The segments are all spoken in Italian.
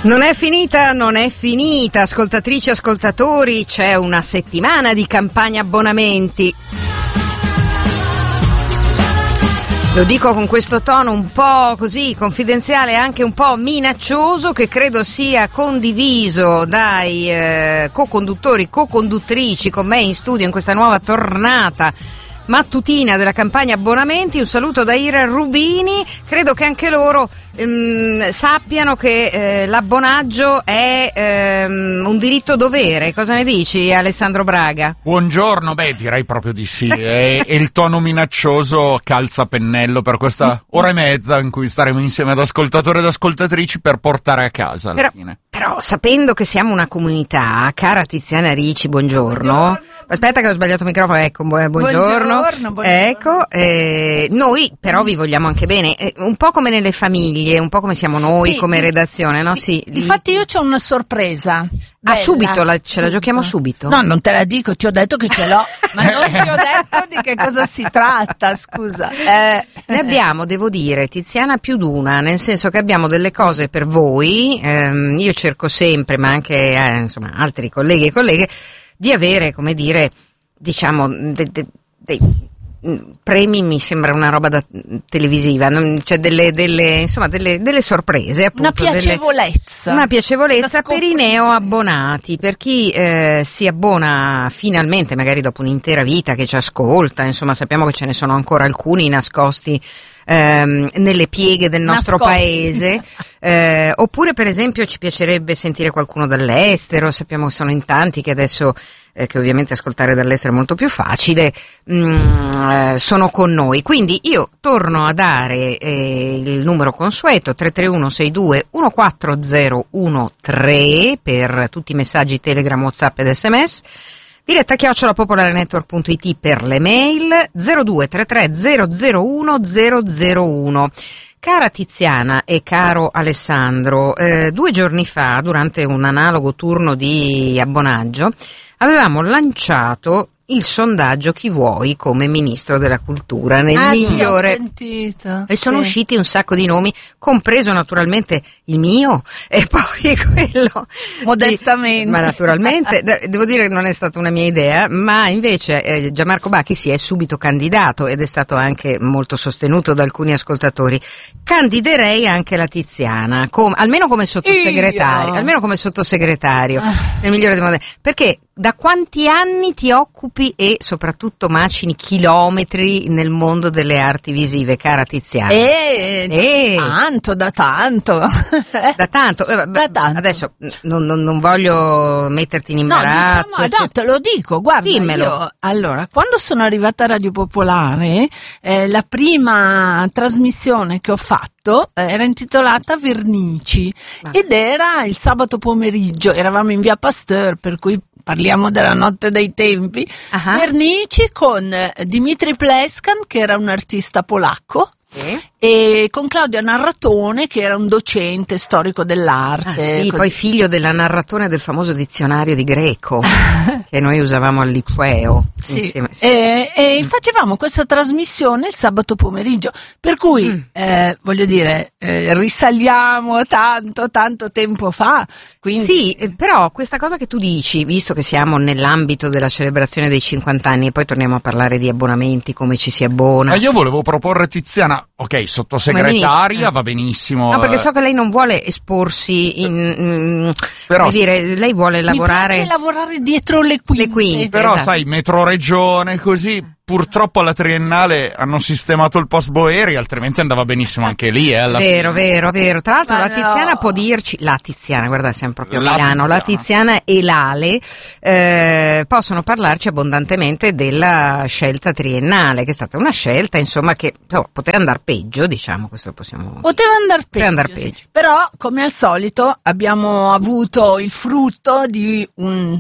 Non è finita, ascoltatrici e ascoltatori, c'è una settimana di campagna abbonamenti. Lo dico con questo tono un po' così confidenziale, anche un po' minaccioso, che credo sia condiviso dai co-conduttrici con me in studio in questa nuova tornata mattutina della campagna abbonamenti. Un saluto da Ira Rubini. Credo che anche loro sappiano che l'abbonaggio è un diritto dovere. Cosa ne dici, Alessandro Braga? Buongiorno, direi proprio di sì. E il tono minaccioso calza a pennello per questa ora e mezza in cui staremo insieme ad ascoltatori ed ascoltatrici per portare a casa alla fine. Però sapendo che siamo una comunità, cara Tiziana Ricci, buongiorno. Aspetta che ho sbagliato il microfono, ecco, buongiorno. Ecco, noi però vi vogliamo anche bene, un po' come nelle famiglie, un po' come siamo noi, sì, come redazione, no? Sì. Infatti io c'ho una sorpresa. Ah, subito, ce la giochiamo subito? No, non te la dico, ti ho detto che ce l'ho, ma non ti ho detto di che cosa si tratta, scusa. Ne abbiamo, devo dire, Tiziana, più d'una, nel senso che abbiamo delle cose per voi, io cerco sempre, ma anche insomma altri colleghi e colleghe, di avere, come dire, diciamo, dei premi. Mi sembra una roba da televisiva, cioè delle sorprese, appunto, una piacevolezza per i neo abbonati, per chi si abbona finalmente, magari dopo un'intera vita che ci ascolta. Insomma, sappiamo che ce ne sono ancora alcuni nascosti nelle pieghe del nostro paese, oppure per esempio ci piacerebbe sentire qualcuno dall'estero. Sappiamo che sono in tanti che adesso, che ovviamente ascoltare dall'estero è molto più facile, sono con noi. Quindi io torno a dare il numero consueto 331 62 14013 per tutti i messaggi Telegram, WhatsApp ed SMS. Diretta @popolarenetwork.it per le mail, 0233 001 001. Cara Tiziana e caro Alessandro, 2 giorni fa, durante un analogo turno di abbonaggio, avevamo lanciato il sondaggio Chi vuoi come ministro della cultura nel migliore. Sì, ho sentito. E sono usciti un sacco di nomi, compreso naturalmente il mio e poi quello modestamente. Ma naturalmente devo dire che non è stata una mia idea, ma invece Gianmarco Bacchi si è subito candidato ed è stato anche molto sostenuto da alcuni ascoltatori. Candiderei anche la Tiziana, almeno come sottosegretario, nel migliore dei modi, perché da quanti anni ti occupi e soprattutto macini chilometri nel mondo delle arti visive, cara Tiziana? Da tanto. Da tanto. Adesso non voglio metterti in imbarazzo. No, te lo dico, guarda. Dimmelo. Io, allora, quando sono arrivata a Radio Popolare, la prima trasmissione che ho fatto era intitolata Vernici ed era il sabato pomeriggio, eravamo in via Pasteur, per cui parliamo della notte dei tempi. Vernici con Dimitri Pleskan, che era un artista polacco, e con Claudio Narratone, che era un docente storico dell'arte. Poi figlio della narratore del famoso dizionario di greco che noi usavamo al liceo. Insieme. E facevamo questa trasmissione il sabato pomeriggio, per cui voglio dire, risaliamo tanto tempo fa. Quindi... Sì, però questa cosa che tu dici, visto che siamo nell'ambito della celebrazione dei 50 anni, e poi torniamo a parlare di abbonamenti, come ci si abbona. Ma io volevo proporre Tiziana, ok, sottosegretaria, va benissimo. No, perché so che lei non vuole esporsi però, lei vuole lavorare. Mi piace lavorare dietro le quinte. Però sai, metro regione, così. Purtroppo alla Triennale hanno sistemato il post Boeri, altrimenti andava benissimo anche lì. Vero. Tra l'altro la Tiziana può dirci, guarda, siamo proprio a Milano, la Tiziana e l'Ale possono parlarci abbondantemente della scelta triennale, che è stata una scelta, insomma, che poteva andare peggio, diciamo, questo possiamo. Poteva andare peggio. Sì. Però, come al solito, abbiamo avuto il frutto di un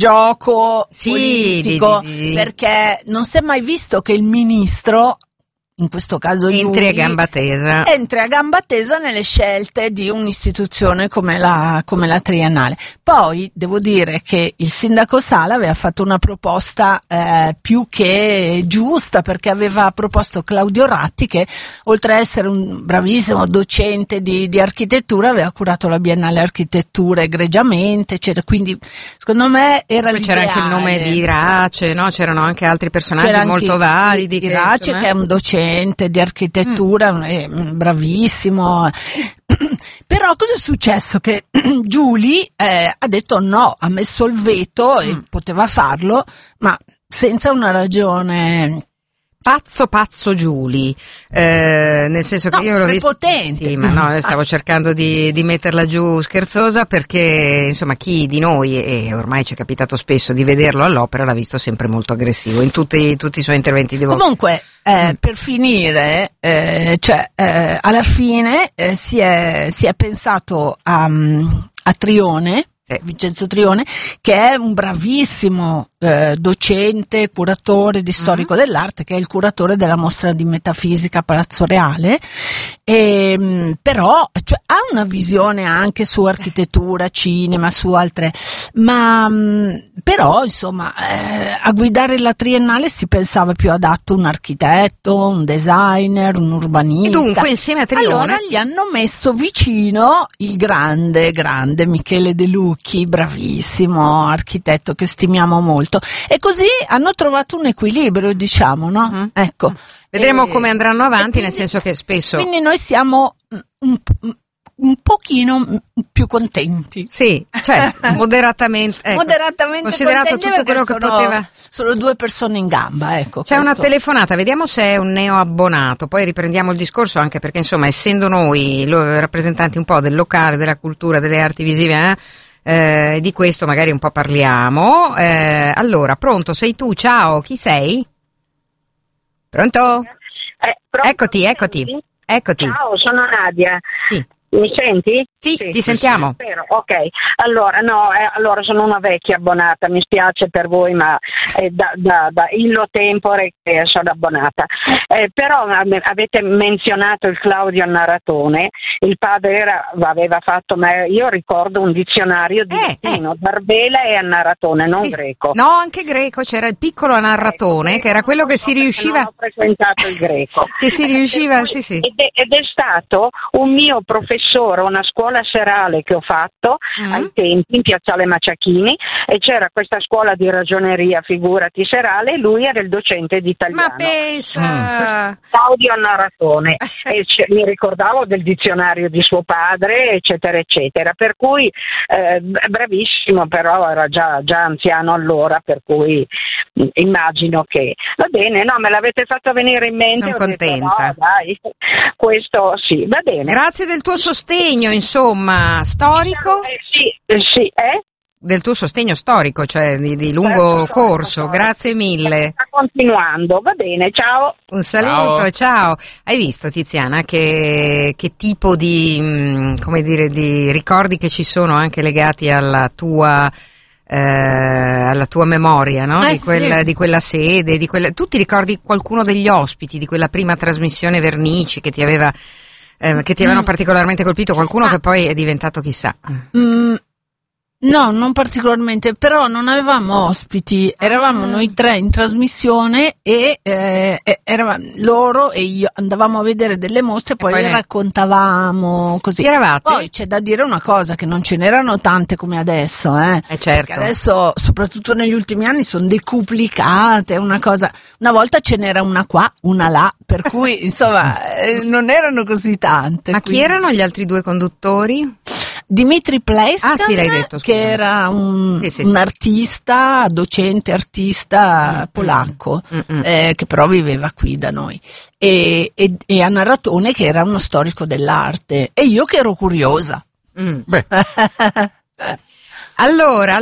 gioco politico, perché non si è mai visto che il ministro in questo caso entri a gamba tesa. Entri a gamba tesa nelle scelte di un'istituzione come la Triennale. Poi devo dire che il sindaco Sala aveva fatto una proposta più che giusta, perché aveva proposto Claudio Ratti, che oltre a essere un bravissimo docente di architettura aveva curato la Biennale Architettura egregiamente, eccetera. Quindi secondo me era poi l'ideale. C'era anche il nome di Race, no? C'erano anche altri personaggi molto validi. Di Race, che è un docente di architettura, bravissimo. Però cosa è successo? Che Giuli ha detto no, ha messo il veto e poteva farlo, ma senza una ragione. Pazzo Giuli, nel senso che io l'ho visto. Sì, ma no, stavo cercando di metterla giù scherzosa, perché insomma chi di noi, e ormai ci è capitato spesso di vederlo all'opera, l'ha visto sempre molto aggressivo in tutti i suoi interventi di voce. Comunque, per finire, alla fine si è pensato a Trione, Vincenzo Trione, che è un bravissimo docente, curatore di storico dell'arte, che è il curatore della mostra di metafisica a Palazzo Reale, però ha una visione anche su architettura, cinema, su altre, ma però insomma a guidare la Triennale si pensava più adatto un architetto, un designer, un urbanista. E dunque insieme a Trione allora gli hanno messo vicino il grande Michele De Lucchi, bravissimo architetto che stimiamo molto, e così hanno trovato un equilibrio, diciamo, no? Ecco. Vedremo come andranno avanti, nel senso che spesso. Quindi noi siamo un pochino più contenti. Sì, cioè moderatamente. Ecco, moderatamente considerato contenti, tutto quello che poteva. Solo 2 persone in gamba, ecco. C'è una telefonata, vediamo se è un neo abbonato, poi riprendiamo il discorso, anche perché insomma, essendo noi rappresentanti un po' del locale, della cultura, delle arti visive, di questo magari un po' parliamo. Allora, pronto, sei tu? Ciao, chi sei? Pronto? Pronto? Eccoti. Ciao, sono Nadia. Sì. Mi senti? Sì, ti sentiamo. Spero. Ok, allora sono una vecchia abbonata, mi spiace per voi, ma da illo tempore che sono abbonata. Però avete menzionato il Claudio Narratone, il padre aveva fatto, ma io ricordo un dizionario di latino, Barbela e Narratone, non greco. No, anche greco, c'era il piccolo Narratone, che era quello che si riusciva. Non ho frequentato il greco. Che si riusciva, sì. Ed è stato un mio professore, una scuola serale che ho fatto ai tempi in Piazzale Maciachini, e c'era questa scuola di ragioneria, figurati, serale, e lui era il docente di italiano. Ma pensa! Claudio Narratone. E mi ricordavo del dizionario di suo padre, eccetera, eccetera. Per cui bravissimo, però era già anziano allora, per cui immagino che va bene, no, me l'avete fatto venire in mente. Sono contenta. Detto, no, dai, questo sì, va bene. Grazie del tuo sostegno, insomma, storico. Sì. Del tuo sostegno storico, cioè di lungo corso, grazie mille. Sta continuando, va bene, ciao. Un saluto, ciao. Hai visto, Tiziana, che tipo di, come dire, di ricordi che ci sono anche legati alla tua memoria, no? Di quella sede, tu ti ricordi qualcuno degli ospiti di quella prima trasmissione Vernici che ti avevano particolarmente colpito, qualcuno che poi è diventato chissà? No, non particolarmente, però non avevamo ospiti, eravamo noi 3 in trasmissione e eravamo loro e io, andavamo a vedere delle mostre e poi le raccontavamo così. Poi c'è da dire una cosa, che non ce n'erano tante come adesso, certo. Perché adesso, soprattutto negli ultimi anni, sono decuplicate, una volta ce n'era una qua, una là, per cui insomma non erano così tante. Ma chi erano gli altri 2 conduttori? Dmitry Pleiskan, sì, l'hai detto, che era un artista, docente artista polacco, che però viveva qui da noi, e a Narratone, che era uno storico dell'arte, e io che ero curiosa. Beh. Allora,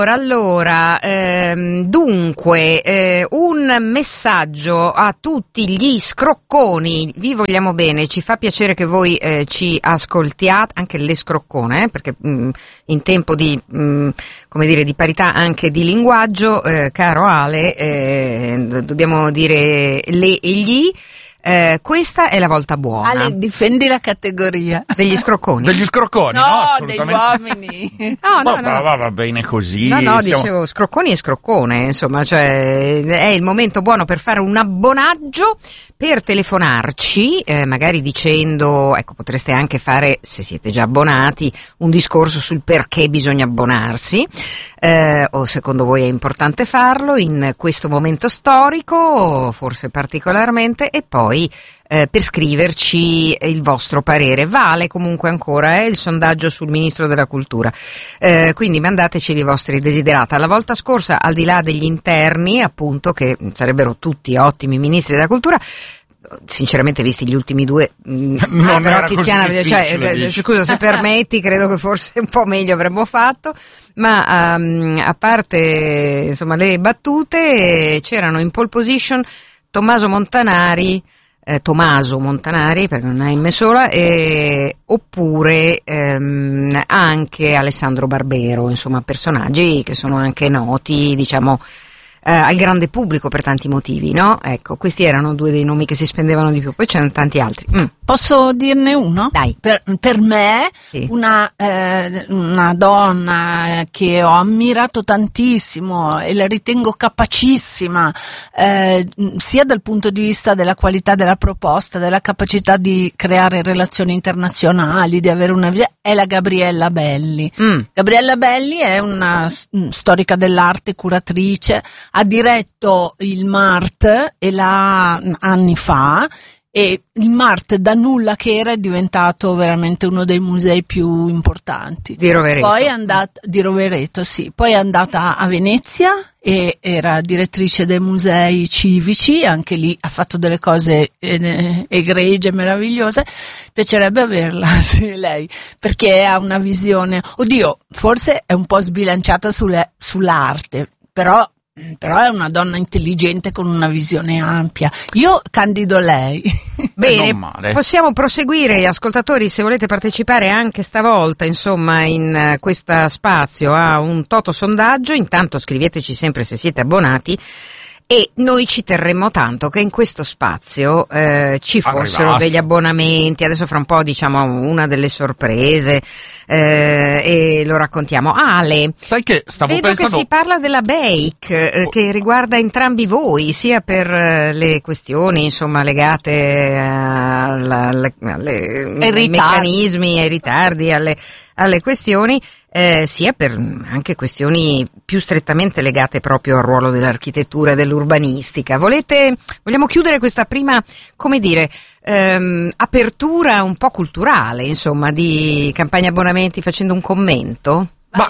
dunque, un messaggio a tutti gli scrocconi, vi vogliamo bene, ci fa piacere che voi ci ascoltiate, anche le scroccone, perché in tempo di, come dire, di parità anche di linguaggio, caro Ale, dobbiamo dire le e gli. Questa è la volta buona. Ale, difendi la categoria. Degli scrocconi. Degli scrocconi, no, degli assolutamente. uomini. No. Va bene così. No, dicevo scrocconi e scroccone, insomma, cioè è il momento buono per fare un abbonaggio, per telefonarci, magari dicendo, ecco, potreste anche fare, se siete già abbonati, un discorso sul perché bisogna abbonarsi, o secondo voi è importante farlo in questo momento storico, forse particolarmente, e poi per scriverci il vostro parere. Vale comunque ancora il sondaggio sul Ministro della Cultura, quindi mandateci i vostri desiderata. La volta scorsa, al di là degli interni, appunto, che sarebbero tutti ottimi ministri della cultura, sinceramente visti gli ultimi due, non però era Tiziana, così difficile, scusa se permetti, credo che forse un po' meglio avremmo fatto, ma a parte insomma le battute, c'erano in pole position Tommaso Montanari, perché non è M sola, oppure anche Alessandro Barbero, insomma personaggi che sono anche noti, diciamo, al grande pubblico per tanti motivi, no? Ecco, questi erano due dei nomi che si spendevano di più, poi c'erano tanti altri. Posso dirne uno? Dai. Per me, sì. una donna che ho ammirato tantissimo e la ritengo capacissima, sia dal punto di vista della qualità della proposta, della capacità di creare relazioni internazionali, di avere una vita, è la Gabriella Belli. Gabriella Belli è una storica dell'arte, curatrice, ha diretto il MART anni fa, e il MART da nulla che era è diventato veramente uno dei musei più importanti. Di Rovereto. Poi è andata di Rovereto, sì. Poi è andata a Venezia e era direttrice dei musei civici, anche lì ha fatto delle cose egregie, meravigliose. Piacerebbe averla, sì, lei, perché ha una visione, oddio, forse è un po' sbilanciata sull'arte, però è una donna intelligente con una visione ampia. Io candido lei. Bene, possiamo proseguire, ascoltatori, se volete partecipare anche stavolta, insomma, in questo spazio a un toto sondaggio. Intanto scriveteci sempre se siete abbonati, e noi ci terremmo tanto che in questo spazio ci fossero degli abbonamenti. Adesso fra un po' diciamo una delle sorprese, e lo raccontiamo. Ale, sai che stavo vedo pensando che si parla della Bake, che riguarda entrambi voi, sia per le questioni insomma legate ai meccanismi, ai ritardi, alle questioni, sia per anche questioni più strettamente legate proprio al ruolo dell'architettura e dell'urbanistica. Vogliamo chiudere questa prima, come dire, apertura un po' culturale, insomma, di campagna abbonamenti, facendo un commento?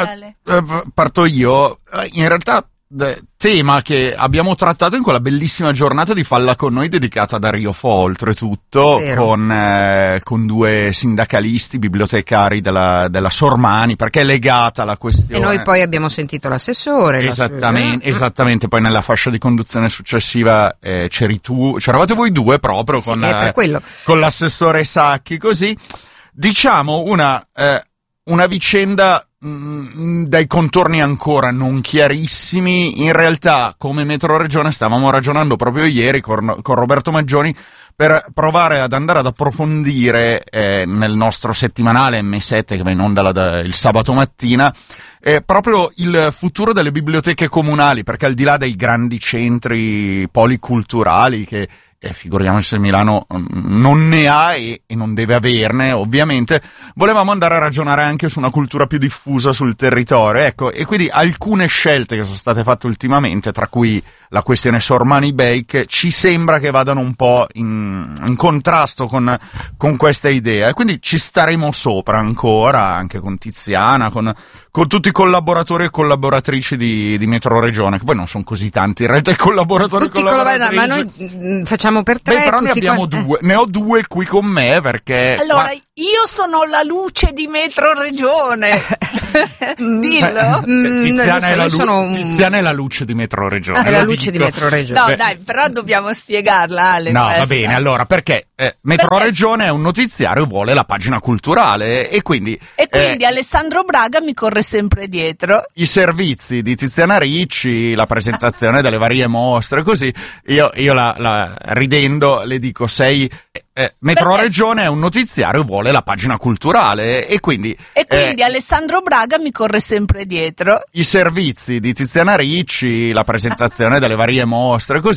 Parto io. In realtà tema che abbiamo trattato in quella bellissima giornata di Falla con noi dedicata a Dario Fo, oltretutto, con due sindacalisti, bibliotecari della Sormani, perché è legata la questione. E noi poi abbiamo sentito l'assessore. Esattamente, poi nella fascia di conduzione successiva c'eravate voi due proprio, sì, con l'assessore Sacchi, così. Diciamo una vicenda dai contorni ancora non chiarissimi. In realtà, come Metro Regione, stavamo ragionando proprio ieri con Roberto Maggioni per provare ad andare ad approfondire nel nostro settimanale M7 che va in onda il sabato mattina proprio il futuro delle biblioteche comunali, perché al di là dei grandi centri policulturali che figuriamoci se Milano non ne ha e non deve averne, ovviamente, volevamo andare a ragionare anche su una cultura più diffusa sul territorio, ecco, e quindi alcune scelte che sono state fatte ultimamente, tra cui la questione Sormani Bake, ci sembra che vadano un po' in contrasto con questa idea, e quindi ci staremo sopra ancora, anche con Tiziana, con tutti i collaboratori e collaboratrici di Metro Regione, che poi non sono così tanti in realtà i collaboratori e collaboratrici. Ma noi facciamo per tre. Però ne abbiamo due, ne ho due qui con me, perché allora io sono la luce di Metro Regione. Dillo. Tiziana è la luce di Metro Regione. È la luce di Metro Regione. No, dai, però dobbiamo spiegarla, Ale. No, va bene, allora, perché Metro Regione è un notiziario, vuole la pagina culturale e quindi Alessandro Braga mi corre sempre dietro. I servizi di Tiziana Ricci, la presentazione delle varie mostre, così io ridendo le dico Metro Regione è un notiziario, vuole la pagina culturale e quindi Alessandro Braga mi corre sempre dietro. I servizi di Tiziana Ricci, la presentazione delle varie mostre, così